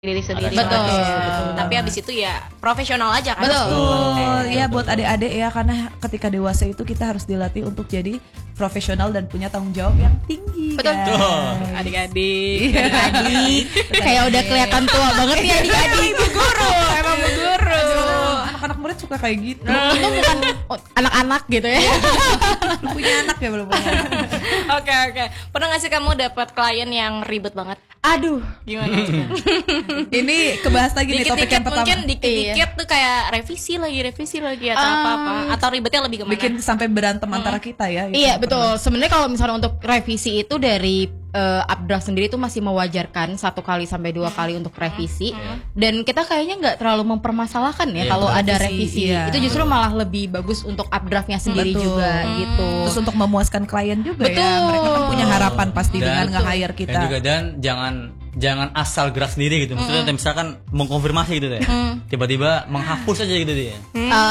diri sendiri. Betul. Tapi abis itu ya profesional aja kan. Betul. Ya buat adik-adik ya, karena ketika dewasa itu kita harus dilatih untuk jadi profesional dan punya tanggung jawab yang tinggi. Betul. Adik-adik. Kayak udah kelihatan tua banget ya adik-adik. Ibu guru, emang ibu guru. Anak-anak murid suka kayak gitu. Itu bukan anak-anak gitu ya. Belum punya anak ya, belum punya. Oke. Pernah gak sih kamu dapat klien yang ribet banget? Aduh, Gimana? Ini kebahas lagi nih topik yang pertama. Mungkin dikit-dikit tuh kayak revisi lagi atau apa-apa. Atau ribetnya lebih kemana? Bikin sampai berantem antara kita ya. Itu iya yang betul. Sebenarnya kalau misalnya untuk revisi itu dari updraft sendiri itu masih mewajarkan 1 kali sampai 2 kali untuk revisi. Dan kita kayaknya nggak terlalu mempermasalahkan ya kalau ada revisi. Iya. Itu justru malah lebih bagus untuk updraftnya sendiri Betul. juga gitu. Terus untuk memuaskan klien juga Betul. ya. Mereka kan punya harapan pasti dengan nge-hire kita. Dan juga jangan asal gerak sendiri gitu. Maksudnya misalkan mengkonfirmasi gitu deh. Tiba-tiba menghapus aja gitu dia.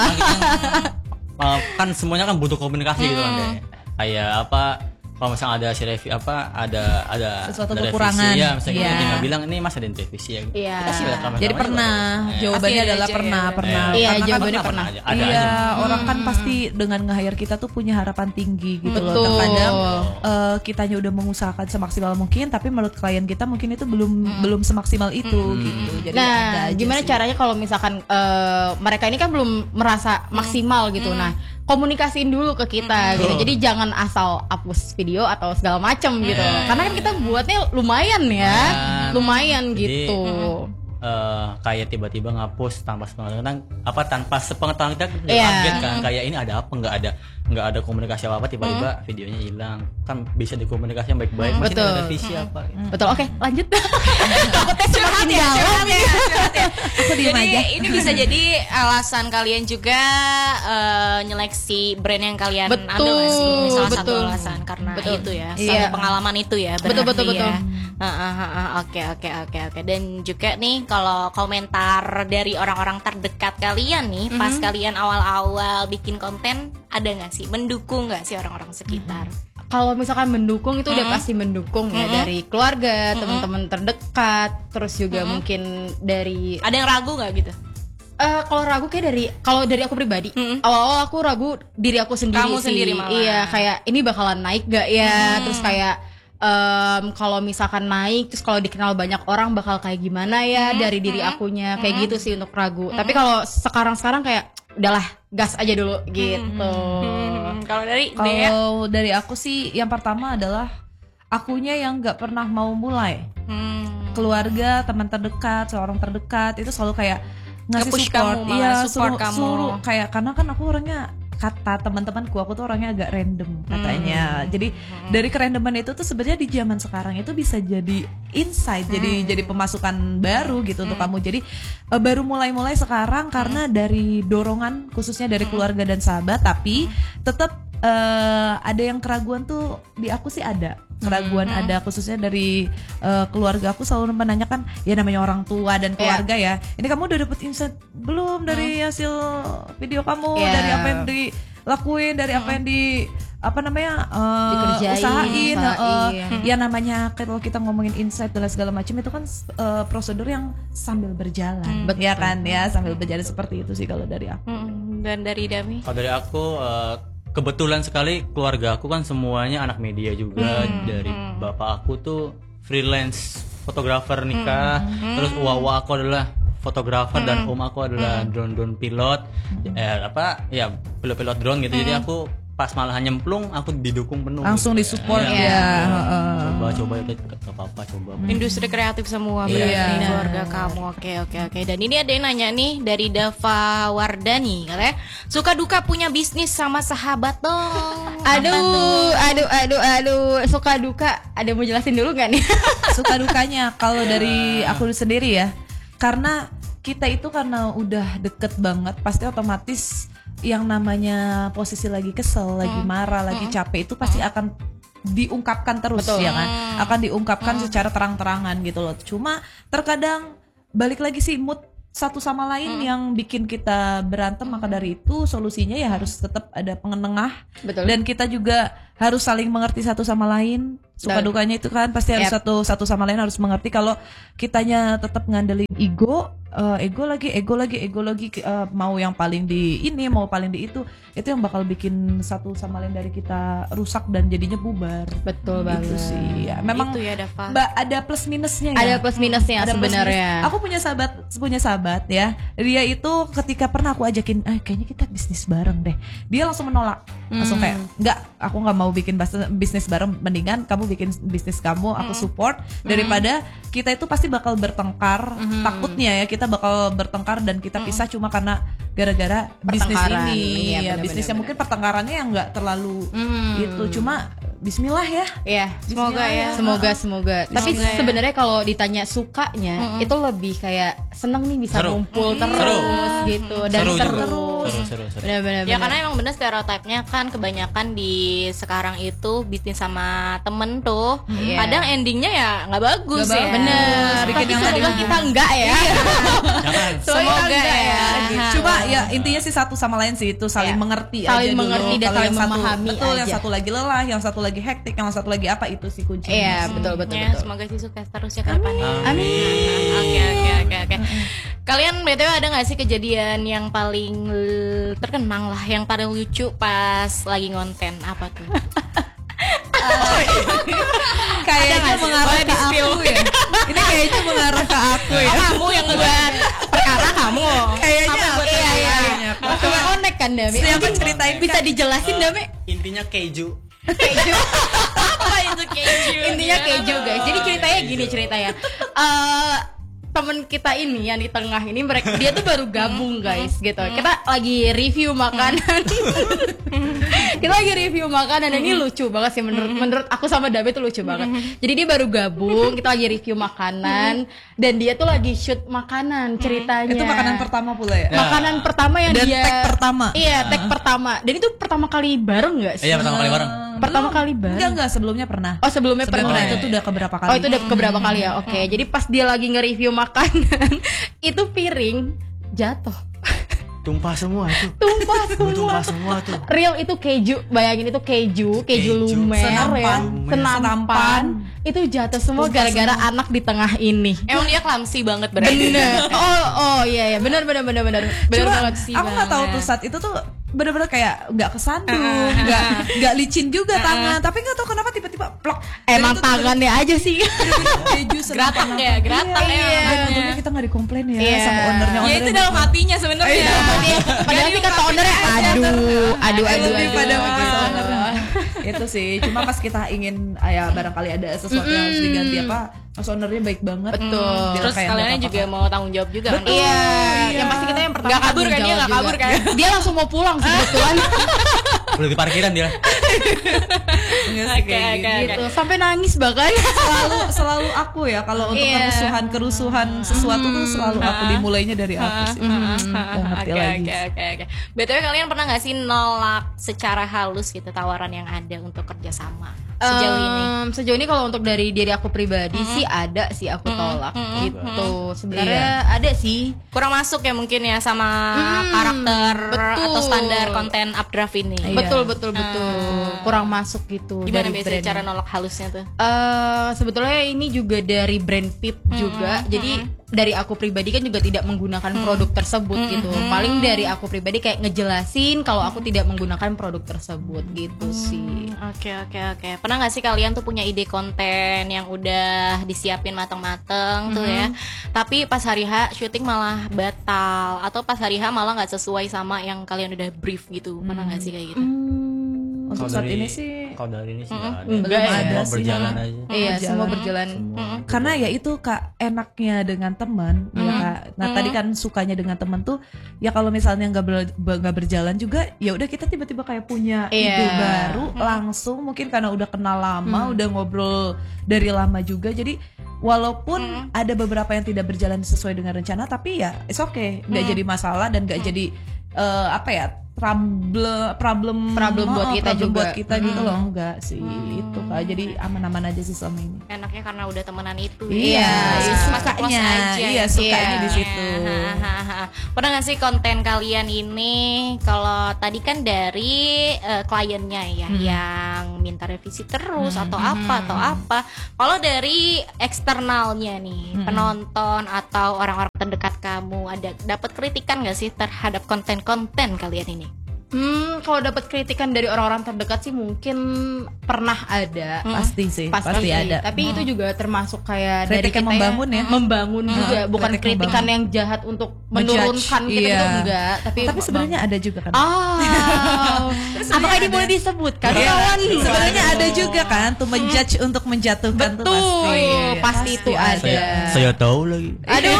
Kan semuanya kan butuh komunikasi gitu kan kayak apa, kalau misalnya ada si review ada Sesuatu ada kekurangan. revisi, ya misalnya Iya. kita tinggal bilang ini mas ada revisi ya. Iya. Kita sih sama-sama Jadi juga. pernah, jawabannya Pasti ada adalah aja, pernah. Iya, Karena kan jawabannya pernah. Ada iya, aja. orang kan pasti dengan nge-hire kita tuh punya harapan tinggi gitu loh. Betul. Terkadang kitanya udah mengusahakan semaksimal mungkin, tapi menurut klien kita mungkin itu belum semaksimal itu gitu. Jadi ada Nah, aja gimana sih. caranya kalau misalkan mereka ini kan belum merasa maksimal gitu. Nah, komunikasiin dulu ke kita gitu. Jadi jangan asal hapus video atau segala macam gitu. Karena kan kita buatnya lumayan ya. Lumayan Jadi, gitu. kayak tiba-tiba ngapus tanpa sepengetahuan kita Iya. kaget kan, kayak ini ada apa, nggak ada komunikasi apa tiba-tiba videonya hilang, kan bisa dikomunikasi yang baik-baik, masih Betul. ada revisi apa gitu. Betul. Oke, lanjut. Takutnya semakin dalam. Aku diem Jadi aja. ini bisa jadi alasan kalian juga nyeleksi brand yang kalian Betul, ambil nggak sih? Salah satu betul. alasan karena Betul. itu ya, Iya. soal pengalaman itu ya. Betul, berarti betul. ya. Oke. Dan juga nih kalau komentar dari orang-orang terdekat kalian nih pas kalian awal-awal bikin konten, ada nggak sih mendukung nggak sih orang-orang sekitar? Kalau misalkan mendukung itu udah pasti mendukung ya, dari keluarga, teman-teman terdekat, terus juga mungkin dari Ada yang ragu nggak gitu? kalau ragu kayak kalau dari aku pribadi, awal-awal aku ragu diri aku sendiri. Kamu sih. sendiri malah. Iya, kayak ini bakalan naik gak ya? Terus kayak kalau misalkan naik, terus kalau dikenal banyak orang bakal kayak gimana ya dari diri akunya, kayak gitu sih untuk ragu. Tapi kalau sekarang kayak udahlah, gas aja dulu gitu. Kalau dari Dea, Kalau dari aku sih yang pertama adalah akunya yang nggak pernah mau mulai. Keluarga, teman terdekat, seorang terdekat itu selalu kayak ngasih Nge-push support. kamu, malah support kamu. suruh kayak karena kan aku orangnya, kata teman-temanku aku tuh orangnya agak random katanya. Jadi dari kerandoman itu tuh sebenarnya di zaman sekarang itu bisa jadi insight, jadi pemasukan baru gitu untuk kamu. Jadi baru mulai sekarang karena dari dorongan khususnya dari keluarga dan sahabat, tapi tetap ada yang keraguan tuh di aku sih ada. Keraguan ada khususnya dari keluarga aku selalu menanyakan, ya namanya orang tua dan keluarga ya. Ini kamu udah dapet insight belum dari hasil video kamu, dari apa yang dilakuin, dari apa yang Dikerjain, usahain. usahain. Ya namanya kalau kita ngomongin insight dan segala macam itu kan prosedur yang sambil berjalan, ya kan ya, sambil berjalan seperti itu sih kalau dari aku. dan dari Dami. Kalau dari aku kebetulan sekali keluarga aku kan semuanya anak media juga. Dari bapak aku tuh freelance fotografer nikah, terus uwa aku adalah fotografer dan om aku adalah drone pilot, pilot drone gitu. Jadi aku pas malah nyemplung aku didukung penuh, Langsung gitu. disupport Ya, ya. coba ya gak apa-apa coba. Industri kreatif semua Iya. berarti keluarga kamu. Oke. Dan ini ada yang nanya nih dari Dava Wardani, katanya suka duka punya bisnis sama sahabat dong. Aduh, suka duka. Ada mau jelasin dulu gak nih? Suka dukanya kalau dari aku sendiri ya, karena kita itu karena udah deket banget pasti otomatis yang namanya posisi lagi kesel, lagi marah, lagi capek itu pasti akan diungkapkan terus. Betul. Ya kan, akan diungkapkan secara terang-terangan gitu loh. Cuma terkadang balik lagi sih mood satu sama lain yang bikin kita berantem, maka dari itu solusinya ya harus tetap ada penengah. Betul. Dan kita juga harus saling mengerti satu sama lain. Suka dukanya itu kan pasti harus satu sama lain harus mengerti. Kalau kitanya tetap ngandelin ego lagi mau yang paling di ini, mau paling di itu yang bakal bikin satu sama lain dari kita rusak dan jadinya bubar. Betul Gitu banget. sih. Ya, memang Itu ya, Dava. ada plus minusnya ya. Ada plus minusnya Ada plus sebenarnya. minus. Aku punya sahabat ya. Dia itu ketika pernah aku ajakin, kayaknya kita bisnis bareng deh. Dia langsung menolak. Langsung kayak, enggak, aku nggak mau bikin bisnis bareng. Mendingan kamu bikin bisnis kamu, aku support. Daripada kita itu pasti bakal bertengkar. Takutnya ya kita bakal bertengkar dan kita pisah cuma karena gara-gara bisnis Pertengkaran. ini. Iya, Ya, benar-benar. bisnisnya mungkin pertengkarannya yang nggak terlalu itu. Cuma Bismillah ya. Iya, Semoga ya. Semoga. Tapi Semoga ya. sebenarnya kalau ditanya sukanya, itu lebih kayak seneng nih bisa Seru. ngumpul terus Seru. gitu dan Seru seru. juga. Seru. Benar-benar. Ya karena emang bener stereotipnya kan kebanyakan di sekarang itu bisnis sama temen tuh Iya. kadang endingnya ya nggak bagus Nggak ya. bagus. bener. Bikin Tapi yang semoga tadi. kita enggak ya. Jangan. Semoga ya. Cuma ya intinya sih satu sama lain sih itu saling Iya. mengerti Saling aja dulu. mengerti dan Kalau saling yang satu- memahami betul, yang aja. satu lagi lelah, yang satu lagi hektik, yang satu lagi apa, itu sih kuncinya. Iya, betul. Ya, semoga sih sukses terus ya ke depannya. Amin. Oke. Kalian BTW ada gak sih kejadian yang paling terkenang lah, yang paling lucu pas lagi ngonten? Apa tuh? Kayaknya mengarah ke aku ya. Ini kayaknya mengarah ke aku ya. Kamu yang buat perkara kamu. Kayaknya aku. Iya. Coba connect kan Dami? Siapa Mungkin ceritain, bisa dijelasin Dami? Intinya keju. Keju. Apa itu keju? Intinya keju guys. Jadi ceritanya gini ceritanya. Temen kita ini yang di tengah ini dia tuh baru gabung guys gitu. Kita lagi review makanan. Kita lagi review makanan dan ini lucu banget sih menurut aku sama David tuh lucu banget. Jadi dia baru gabung, kita lagi review makanan dan dia tuh lagi shoot makanan ceritanya. Itu makanan pertama pula ya. Makanan pertama yang Dan dia tag pertama. Iya, tag pertama. Dan itu pertama kali bareng enggak sih? Iya, pertama kali bareng. Pertama kali bareng. Enggak, sebelumnya pernah. Oh, sebelumnya pernah. Itu tuh udah keberapa kali. Oh, itu udah keberapa kali ya? Oke. Jadi pas dia lagi nge-review makanan, itu piring jatuh. Tumpah semua itu. Tumpah semua tuh. Real itu keju, bayangin itu keju lumer Senampan. ya. Senampan. Itu jatuh semua gara-gara anak di tengah ini. Emang dia clumsy banget berarti. Bener. Oh iya bener Cuma banget sih. aku nggak tahu tuh saat itu tuh bener-bener kayak nggak kesandung, nggak licin juga tangan, tapi nggak tahu kenapa tiba-tiba plok. Emang tangannya aja sih. Keju Geratak ya, geratak ya. Untungnya kita nggak dikomplain ya Iya. sama ownernya. Ya itu dalam hatinya sebenarnya. Padahal sih kata ownernya aduh. Lebih pada aduh. begitu ownernya. Itu sih, cuma pas kita ingin ya barangkali ada sesuatu yang harus diganti apa, mas ownernya baik banget. Betul. Dia Terus kayak kalian nggak juga apa-apa. mau tanggung jawab juga kan? Iya, yang pasti kita yang pertama Nggak kabur kan, dia jawab nggak juga. kabur kan? Dia langsung mau pulang sih kebetulan. Udah di parkiran dia. Nggak sih, kayak Oke, gitu. Gitu, sampai nangis bahkan. Selalu aku ya kalau untuk Iya. kerusuhan sesuatu tuh selalu aku dimulainya dari aku sih. Nggak ngerti lagi. Oke. BTW kalian pernah nggak sih nolak secara halus gitu tawaran yang ada untuk kerjasama sejauh ini? Sejauh ini kalau untuk dari diri aku pribadi sih ada sih aku tolak gitu. Sebenarnya ada sih. Kurang masuk ya mungkin ya sama karakter betul. atau standar konten updraft ini. Iya. Betul. Kurang masuk gitu. Gimana dari biasanya brand. cara nolak halusnya tuh? Sebetulnya ini juga dari brand Pip juga. Jadi dari aku pribadi kan juga tidak menggunakan produk tersebut gitu. Paling dari aku pribadi kayak ngejelasin kalau aku tidak menggunakan produk tersebut gitu sih. Oke. Pernah nggak sih kalian tuh punya ide konten yang udah disiapin mateng-mateng tuh ya, tapi pas hari H syuting malah batal atau pas hari H malah nggak sesuai sama yang kalian udah brief gitu? Pernah nggak sih kayak gitu? Untuk saat ini sih Kalau dari ini sih nggak ada. Enggak belum ya. ada Semua sih. berjalan aja. Iya, semua berjalan. Karena ya itu Kak, enaknya dengan teman ya Kak. Nah tadi kan sukanya dengan teman tuh ya kalau misalnya nggak berjalan juga ya udah kita tiba-tiba kayak punya ide baru langsung, mungkin karena udah kenal lama, udah ngobrol dari lama juga, jadi walaupun ada beberapa yang tidak berjalan sesuai dengan rencana tapi ya it's okay, nggak jadi masalah dan nggak jadi apa ya, problem buat kita problem juga. buat kita gitu loh, enggak sih itu Kak. Jadi aman-aman aja sih selama ini. Enaknya karena udah temenan itu. Iya, Masih sukanya. close aja Iya, ya. sukanya Iya. di situ. Pernah nggak sih konten kalian ini, kalau tadi kan dari kliennya ya yang minta revisi terus atau apa. Kalau dari eksternalnya nih, penonton atau orang-orang terdekat kamu, ada dapat kritikan nggak sih terhadap konten-konten kalian ini? Kalau dapat kritikan dari orang-orang terdekat sih mungkin pernah ada. Pasti sih, pasti ada. Tapi itu juga termasuk kayak Kritik dari yang kita membangun ya. membangun juga, bukan kritik kritikan membangun. yang jahat untuk Menjudge. menurunkan kita Iya. itu enggak. Tapi sebenarnya ada juga kan. Apakah ini boleh disebutkan? Iya, Kawan? sebenarnya ada juga kan tuh menjudge untuk menjatuhkan tuh Betul, pasti. pasti itu ada. Saya tahu lagi. Aduh.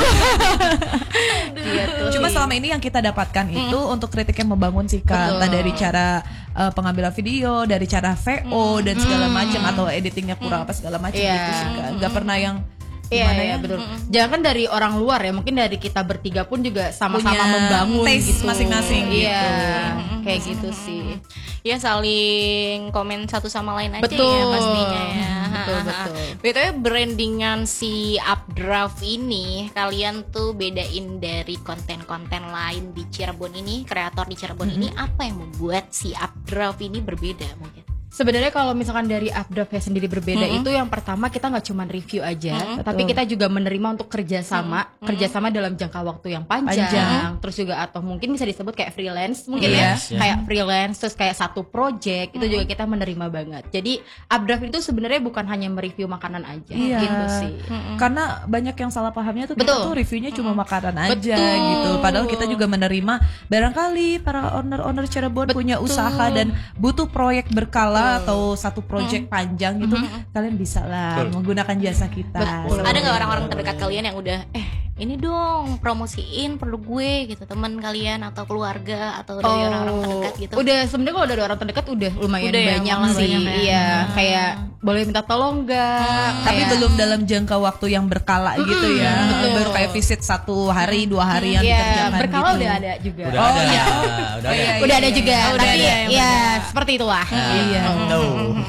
Cuma selama ini yang kita dapatkan itu untuk kritik yang membangun sih Kak. Entah dari cara pengambilan video, dari cara VO dan segala macam, atau editingnya kurang apa segala macam Iya. gitu sih Kak. Gak pernah yang Iya, gimana iya ya? betul. Jangan kan dari orang luar ya, mungkin dari kita bertiga pun juga sama-sama Punya membangun taste gitu. masing-masing Iya, gitu. kayak gitu sih. Ya saling komen satu sama lain aja Betul. ya pastinya ya. Betul. BTW brandingan si Updraft ini kalian tuh bedain dari konten-konten lain di Cirebon ini, kreator di Cirebon ini, apa yang membuat si Updraft ini berbeda mungkin? Sebenarnya kalau misalkan dari Updraft ya sendiri berbeda itu yang pertama kita nggak cuma review aja, tapi Betul. kita juga menerima untuk kerjasama dalam jangka waktu yang panjang. Terus juga atau mungkin bisa disebut kayak freelance mungkin Iya. ya, kayak freelance terus kayak satu project itu juga kita menerima banget. Jadi Updraft itu sebenarnya bukan hanya mereview makanan aja Iya. gitu sih. Karena banyak yang salah pahamnya tuh kita Betul. tuh reviewnya cuma makanan aja Betul. gitu. Padahal kita juga menerima barangkali para owner Cirebon punya usaha dan butuh proyek berkala atau satu proyek panjang gitu, kalian bisa lah Betul. menggunakan jasa kita. Betul. Ada nggak orang-orang terdekat kalian yang udah ini dong promosiin perlu gue gitu, teman kalian atau keluarga atau dari orang-orang terdekat gitu? Udah sebenarnya kalau dari orang terdekat udah lumayan Udah ya, banyak malah sih. banyak ya. Iya, kayak boleh minta tolong enggak? Tapi belum dalam jangka waktu yang berkala gitu ya. betul. Baru kayak visit 1 hari 2 hari yang Iya, dikerjakan berkala gitu. udah ada juga. Udah ada. iya. Udah ada. iya. Udah ada juga, Oh, udah tapi ada yang ya seperti itulah. Iya. No.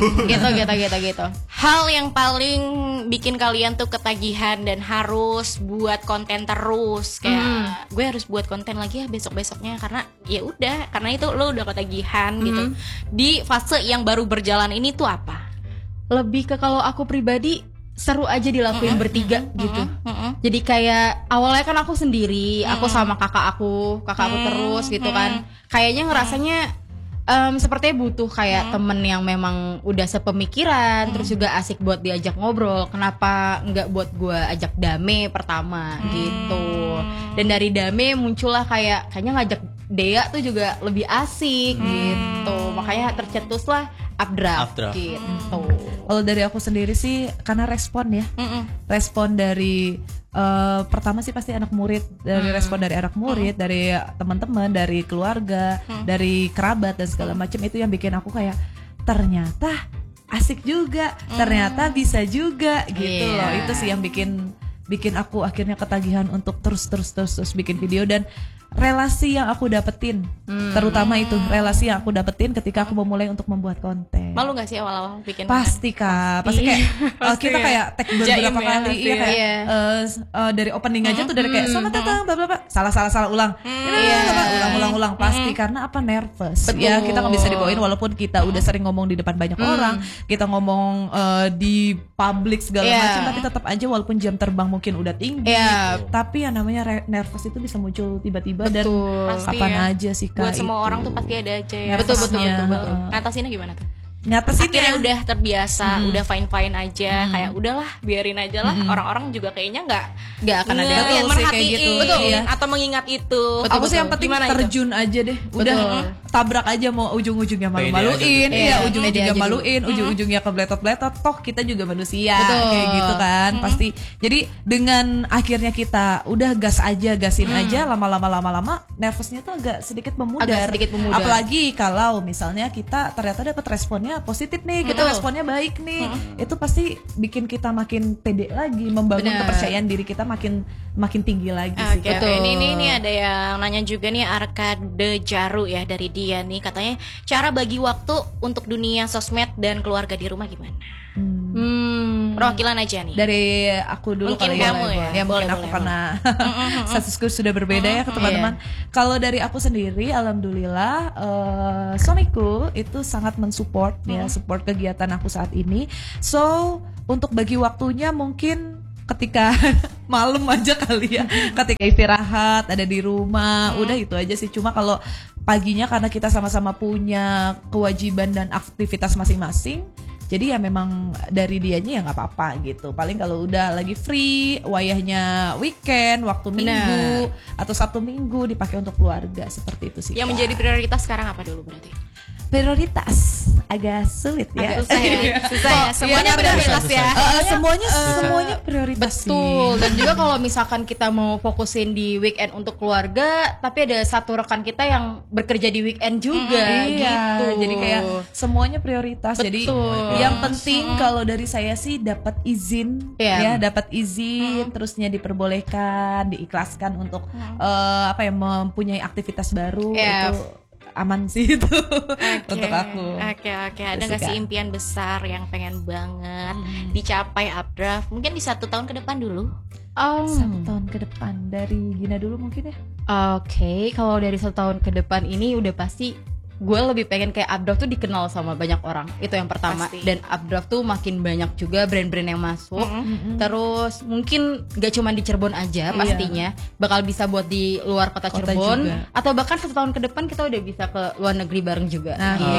Gitu. Hal yang paling bikin kalian tuh ketagihan dan harus buat konten terus, kayak gue harus buat konten lagi ya besok-besoknya, karena ya udah, karena itu lo udah ketagihan gitu. Di fase yang baru berjalan ini tuh apa? Lebih ke kalau aku pribadi seru aja dilakuin bertiga gitu. Jadi kayak awalnya kan aku sendiri, aku sama kakak aku terus gitu kan. Kayaknya ngerasanya sepertinya butuh kayak temen yang memang udah sepemikiran, terus juga asik buat diajak ngobrol. Kenapa nggak buat gue ajak Dame pertama gitu. Dan dari Dame muncullah kayaknya ngajak Dea tuh juga lebih asik gitu. Makanya tercetuslah Updraft Updraft. gitu. Kalau dari aku sendiri sih karena respon ya. Respon dari pertama sih pasti anak murid, dari respon dari anak murid, dari teman-teman, dari keluarga, dari kerabat dan segala macam, itu yang bikin aku kayak ternyata asik juga, ternyata bisa juga gitu Iya. loh. Itu sih yang bikin aku akhirnya ketagihan untuk terus bikin video. Dan relasi yang aku dapetin, terutama itu relasi yang aku dapetin ketika aku memulai untuk membuat konten. Malu gak sih awal-awal bikin Pasti Kak, pasti kayak kita kayak tag Jaim beberapa ya, kali, pasti iya ya. kayak Iya. dari opening aja tuh dari kayak selamat datang, bla bla bla, salah ulang, ulang pasti karena apa, nervous. Ya kita nggak bisa dibawain walaupun kita udah sering ngomong di depan banyak orang, kita ngomong di publik segala Iya. macam, tapi tetap aja walaupun jam terbang mungkin udah tinggi, Iya. tapi yang namanya nervous itu bisa muncul tiba-tiba dan Betul. Pasti kapan ya. aja sih Kak. Buat semua itu. orang tuh pasti ada aja ya. Betul, Nervousnya. betul. Ngatasinnya gimana tuh? Ngatasinnya Akhirnya udah terbiasa, udah fine aja, kayak udahlah biarin aja lah. Orang-orang juga kayaknya nggak akan ada Betul sih, merhatiin kayak gitu. Betul, iya. atau mengingat itu. Aku sih yang penting Gimana itu? terjun aja deh. Udah tabrak aja, mau ujung-ujungnya Pede malu-maluin, aja. iya Iya, ujung-ujungnya pede aja maluin, ujung-ujungnya kebletot-bletot. Toh kita juga manusia, Betul. kayak gitu kan. Pasti. Jadi dengan akhirnya kita udah gasin aja, lama-lama nervousnya tuh agak sedikit memudar. Agak sedikit memudar. Apalagi kalau misalnya kita ternyata dapat responnya responnya positif nih, kita responnya baik nih, itu pasti bikin kita makin pede lagi, membangun Benar. kepercayaan diri kita makin tinggi lagi sih. Oke, oke. Ini ada yang nanya juga nih, Arkade Jaru ya, dari dia nih, katanya cara bagi waktu untuk dunia sosmed dan keluarga di rumah gimana? Perwakilan aja nih. Dari aku dulu Mungkin kali kamu ya? ya mungkin Boleh, aku boleh, karena statusku sudah berbeda ya ke teman-teman. Kalau dari aku sendiri, alhamdulillah suamiku itu sangat mensupport ya, support kegiatan aku saat ini. So untuk bagi waktunya mungkin ketika malam aja kali ya, ketika istirahat ada di rumah, udah itu aja sih. Cuma kalau paginya karena kita sama-sama punya kewajiban dan aktivitas masing-masing, jadi ya memang dari dianya ya nggak apa-apa gitu. Paling kalau udah lagi free, wayahnya weekend, waktu minggu atau Sabtu minggu dipakai untuk keluarga, seperti itu sih. Yang Kak. menjadi prioritas sekarang apa dulu berarti? Prioritas agak sulit ya. Agak susah ya. Susah ya. Semuanya prioritas ya. Semuanya prioritas Betul. sih. Dan juga kalau misalkan kita mau fokusin di weekend untuk keluarga, tapi ada satu rekan kita yang bekerja di weekend juga Iya, gitu. jadi kayak semuanya prioritas. Jadi Betul. yang penting kalau dari saya sih dapat izin, Iya. ya dapat izin, terusnya diperbolehkan, diikhlaskan untuk mempunyai aktivitas baru Iya. itu aman sih itu untuk aku. Oke. Ada Terus nggak sih juga. impian besar yang pengen banget dicapai Updraft? Mungkin di 1 tahun ke depan dulu. 1 tahun ke depan dari Gina dulu mungkin ya. Oke, kalau dari 1 tahun ke depan ini udah pasti gue lebih pengen kayak Updraft tuh dikenal sama banyak orang. Itu yang pertama. Pasti. Dan Updraft tuh makin banyak juga brand-brand yang masuk. Terus mungkin gak cuma di Cirebon aja pastinya, bakal bisa buat di luar kota Kota Cirebon juga. atau bahkan 1 tahun ke depan kita udah bisa ke luar negeri bareng juga.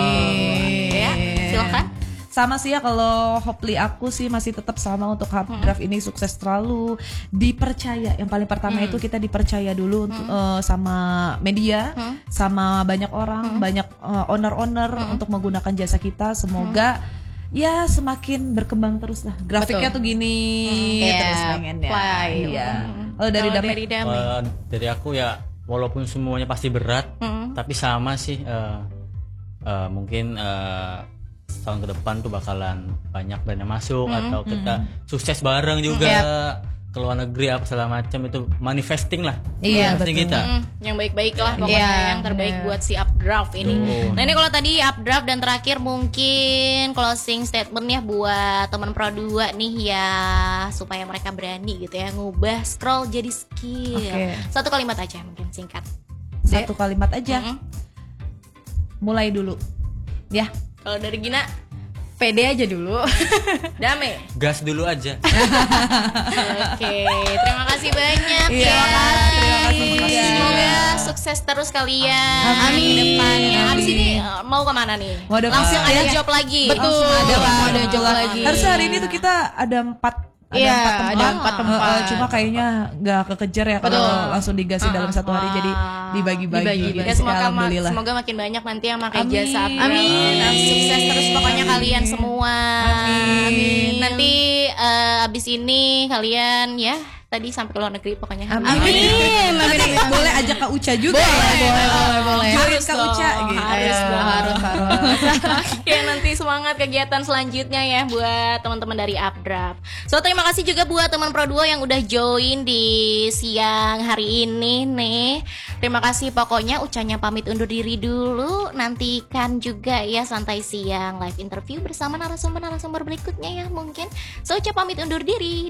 Ya, silakan. Sama sih ya, kalau hopefully aku sih masih tetap sama untuk Updraft ini sukses terlalu, dipercaya. Yang paling pertama itu kita dipercaya dulu untuk sama media, sama banyak orang, banyak owner-owner untuk menggunakan jasa kita. Semoga ya semakin berkembang terus lah. Grafiknya Betul. tuh gini terus Yeah, pengennya. fly. Iya. Kalau dari Kalau Dame, dari Dame. Dari aku ya, walaupun semuanya pasti berat, tapi sama sih. Mungkin tahun ke depan tuh bakalan banyak brand yang masuk, atau kita sukses bareng juga ke luar negeri apa segala macam, itu manifesting lah. Iya, Manifesting betul. kita. Yang baik-baik lah pokoknya, Iya, yang terbaik bener. buat si Updraft ini. Betul. Nah ini kalau tadi Updraft, dan terakhir mungkin closing statementnya buat teman Pro 2 nih ya, supaya mereka berani gitu ya ngubah scroll jadi skill. Oke. 1 kalimat aja mungkin singkat. 1 kalimat aja. Mulai dulu. Ya. Kalau dari Gina, Pede aja dulu. Dame. Gas dulu aja. Oke, terima kasih banyak Iya, ya. terima kasih. Semoga sukses terus kalian. Amin. Di depannya. Habis Amin. ini mau kemana nih? Mau ada Langsung apa? ada Ya. job lagi. Betul. Langsung ada job lagi. Harusnya hari ini tuh kita ada 4 Iya, ada 4 tempat. Cuma kayaknya nggak kekejar ya kalau Betul. langsung digasin dalam 1 hari, jadi dibagi-bagi. Dibagi-bagi. Gitu. Ya, semoga, Alhamdulillah. semoga makin banyak nanti yang pakai Amin. jasa Updraft. Amin. Nah, sukses terus pokoknya kalian semua. Amin. Nanti abis ini kalian ya tadi sampai ke luar negeri pokoknya. Amin. Nanti boleh ajak Kak Uca juga. Boleh. Join Harus Kak dong, Uca gitu. harus Ayo. dong. Harus. Ya nanti semangat kegiatan selanjutnya ya buat teman-teman dari Updraft. So terima kasih juga buat teman Pro 2 yang udah join di siang hari ini nih. Terima kasih, pokoknya Ucanya pamit undur diri dulu. Nantikan juga ya Santai Siang live interview bersama narasumber berikutnya ya mungkin. So Uca pamit undur diri.